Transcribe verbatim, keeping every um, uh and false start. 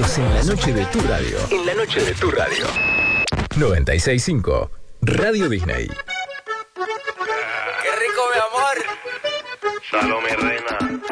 Estamos en la noche de tu radio. En la noche de tu radio. noventa y seis punto cinco Radio Disney. ¡Qué rico, mi amor! Salome Rey.